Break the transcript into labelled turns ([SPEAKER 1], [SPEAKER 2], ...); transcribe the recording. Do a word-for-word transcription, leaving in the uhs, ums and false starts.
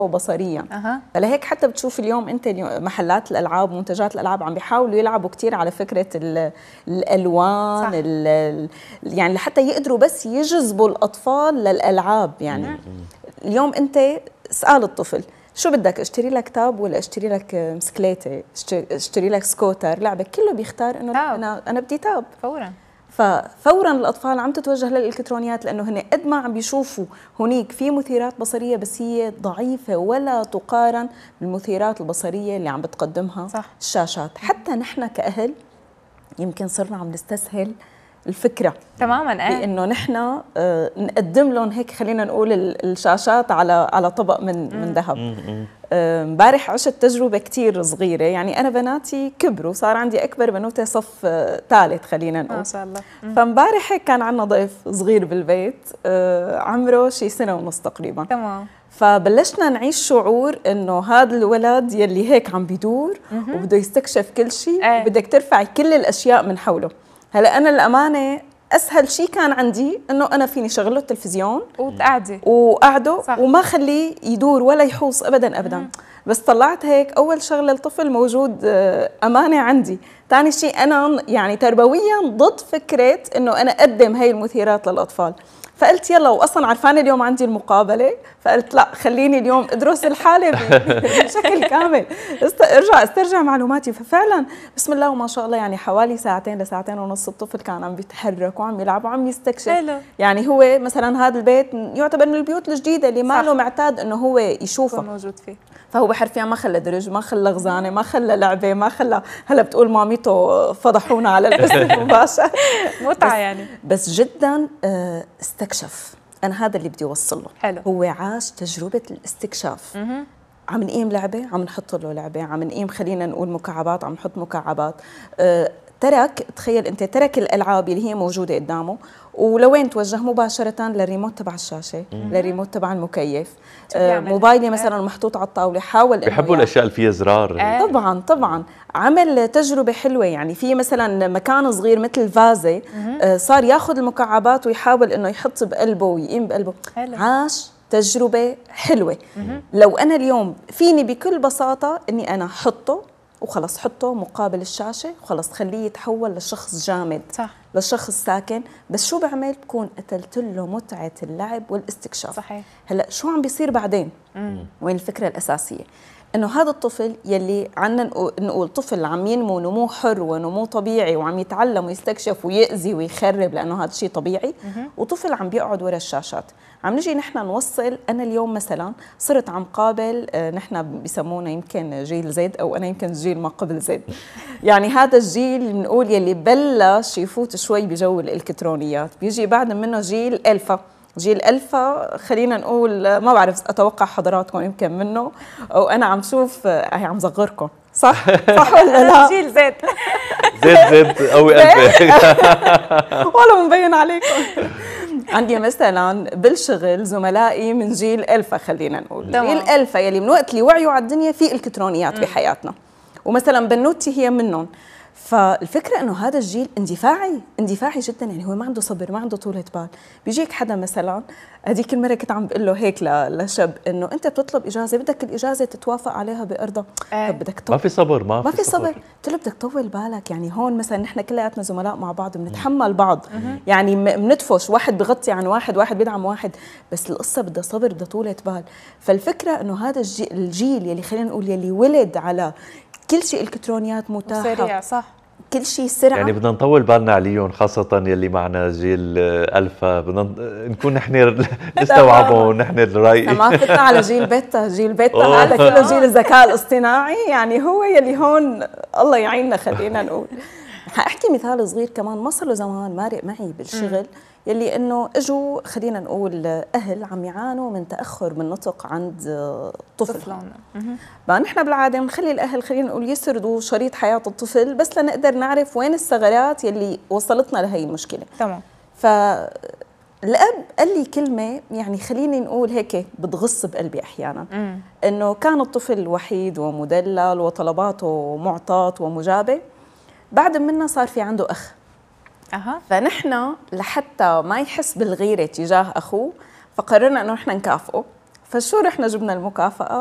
[SPEAKER 1] بصريا.
[SPEAKER 2] أه.
[SPEAKER 1] فلهيك حتى بتشوف اليوم انت محلات الالعاب ومنتجات الالعاب عم بيحاولوا يلعبوا كثير على فكره الالوان، ال يعني لحتى يقدروا بس يجذبوا الاطفال للالعاب. يعني مم. اليوم انت اسال الطفل شو بدك، اشتري لك تاب ولا اشتري لك مسكليته، اشتري لك سكوتر، لعبه، كله بيختار انه انا انا بدي تاب
[SPEAKER 2] فورا.
[SPEAKER 1] ففورا الاطفال عم تتوجه للالكترونيات، لانه هن قد ما عم بيشوفوا هنيك في مثيرات بصريه بس هي ضعيفه ولا تقارن بالمثيرات البصريه اللي عم بتقدمها
[SPEAKER 2] صح.
[SPEAKER 1] الشاشات. حتى نحن كاهل يمكن صرنا عم نستسهل الفكره
[SPEAKER 2] تماما اه
[SPEAKER 1] بانه نحن آه نقدم لهم هيك، خلينا نقول الشاشات على على طبق من من ذهب. امبارح آه عشت تجربه كثير صغيره، يعني انا بناتي كبروا، صار عندي اكبر بنوته صف ثالث آه خلينا نقول
[SPEAKER 2] ما شاء الله.
[SPEAKER 1] فامبارح هيك كان عندنا ضيف صغير بالبيت آه عمره شي سنه ونص تقريبا.
[SPEAKER 2] تمام.
[SPEAKER 1] فبلشنا نعيش شعور انه هذا الولد يلي هيك عم بيدور وبده يستكشف كل شيء
[SPEAKER 2] ايه.
[SPEAKER 1] وبدك ترفعي كل الاشياء من حوله. هلا انا الامانه اسهل شيء كان عندي انه انا فيني شغله التلفزيون
[SPEAKER 2] وتقعدي
[SPEAKER 1] وقعده وما خليه يدور ولا يحوص ابدا ابدا. مم. بس طلعت هيك اول شغله الطفل موجود امانه عندي، ثاني شيء انا يعني تربويا ضد فكره انه انا اقدم هي المثيرات للاطفال. فقلت يلا، واصلا عرفانه اليوم عندي المقابله، فقلت لا خليني اليوم ادرس الحاله بشكل كامل، ارجع استرجع معلوماتي. ففعلا بسم الله وما شاء الله يعني حوالي ساعتين لساعتين ونص الطفل كان عم بيتحرك وعم يلعب وعم يستكشف.
[SPEAKER 2] حلو.
[SPEAKER 1] يعني هو مثلا هذا البيت يعتبر من البيوت الجديده اللي ما له معتاد انه هو يشوفه
[SPEAKER 2] موجود فيه،
[SPEAKER 1] فهو حرفيا ما خلى درج، ما خلى غزانه، ما خلى لعبه، ما خلى هلا بتقول ماميته فضحونا على البث المباشر.
[SPEAKER 2] متعه يعني.
[SPEAKER 1] بس جدا استكشف. انا هذا اللي بدي اوصله.
[SPEAKER 2] حلو.
[SPEAKER 1] هو عاش تجربه الاستكشاف.
[SPEAKER 2] مه.
[SPEAKER 1] عم نقيم لعبه عم نحط له لعبه، عم نقيم خلينا نقول مكعبات عم نحط مكعبات. أه ترك، تخيل انت، ترك الالعاب اللي هي موجوده قدامه ولوين توجه مباشره للريموت تبع الشاشه، للريموت تبع المكيف. آه موبايلي مثلا محطوط على الطاوله، حاول انه
[SPEAKER 3] بيحبوا الاشياء اللي فيها زرار.
[SPEAKER 2] آه.
[SPEAKER 1] طبعا طبعا عمل تجربه حلوه. يعني في مثلا مكان صغير مثل فازه آه صار ياخذ المكعبات ويحاول انه يحط بقلبه ويقيم بقلبه.
[SPEAKER 2] حلو.
[SPEAKER 1] عاش تجربه حلوه. لو انا اليوم فيني بكل بساطه اني انا احطه وخلص، حطه مقابل الشاشه وخلص خليه يتحول لشخص جامد.
[SPEAKER 2] صح.
[SPEAKER 1] لشخص ساكن. بس شو بعمل؟ بكون قتلت له متعه اللعب والاستكشاف.
[SPEAKER 2] صحيح.
[SPEAKER 1] هلا شو عم بيصير بعدين؟ مم. وين الفكره الاساسيه؟ انه هذا الطفل يلي عنا نقول طفل عم ينمو نمو حر ونمو طبيعي وعم يتعلم ويستكشف ويأذي ويخرب لانه هذا شيء طبيعي، مم. وطفل عم بيقعد ورا الشاشات. عم نجي نحن نوصل. انا اليوم مثلا صرت عم قابل، نحن بسمونا يمكن جيل زد او انا يمكن جيل ما قبل زد. يعني هذا الجيل بنقول يلي بلش يفوت شوي بجو الالكترونيات. بيجي بعد منه جيل الفا. جيل الفا خلينا نقول ما بعرف، اتوقع حضراتكم يمكن منه، او انا عم شوف هي عم صغركم صح صح ولا لا؟
[SPEAKER 2] جيل زد
[SPEAKER 3] زد زد قوي قلبي
[SPEAKER 1] والله مبين عليكم. عندي مثلا بالشغل زملائي من جيل الفا، خلينا نقول جيل الفا يلي من وقت اللي وعيوا على الدنيا في الكترونيات بحياتنا، ومثلا بنوتي هي منهم. فالفكرة انه هذا الجيل اندفاعي اندفاعي جدا. يعني هو ما عنده صبر، ما عنده طولة بال. بيجيك حدا مثلا، هذيك المرة كنت عم بقول له هيك لشاب انه انت بتطلب اجازة، بدك الاجازة تتوافق عليها بأرضها.
[SPEAKER 2] آه.
[SPEAKER 1] طب بدك طول.
[SPEAKER 3] ما في صبر، ما,
[SPEAKER 1] ما في صبر. قلت له بدك طول بالك. يعني هون مثلا نحن كلياتنا زملاء مع بعض بنتحمل بعض، يعني بندفش، واحد بغطي عن واحد، واحد بيدعم واحد، بس القصة بدها صبر، بدها طولة بال. فالفكرة انه هذا الجيل يلي خلينا نقول يلي ولد على كل شيء الكترونيات متاحة
[SPEAKER 2] سريع، صح،
[SPEAKER 1] كل شيء سرعه.
[SPEAKER 3] يعني بدنا نطول بالنا عليهم، خاصه يلي معنا جيل الفا، بدنا نكون نحن نستوعبهم ونحن الرايقين.
[SPEAKER 1] ما فتنا على جيل بيتا. جيل بيتا هذا كله جيل الذكاء الاصطناعي، يعني هو يلي هون الله يعيننا خلينا نقول. حاحكي مثال صغير كمان ما صار له زمان مارق معي بالشغل، يلي انه اجوا خلينا نقول اهل عم يعانوا من تاخر بالنطق عند طفلهم. بقى نحن بالعاده بنخلي الاهل خلينا نقول يسردوا شريط حياه الطفل بس لنقدر نعرف وين الثغرات يلي وصلتنا لهي المشكله.
[SPEAKER 2] تمام.
[SPEAKER 1] فالاب قال لي كلمه يعني خليني نقول هيك بتغص بقلبي احيانا، مم. انه كان الطفل وحيد ومدلل وطلباته معطاة ومجابه، بعد منا صار في عنده اخ.
[SPEAKER 2] أها.
[SPEAKER 1] فنحن لحتى ما يحس بالغيرة تجاه أخوه فقررنا أنه نحن نكافئه. فشو رحنا جبنا المكافأة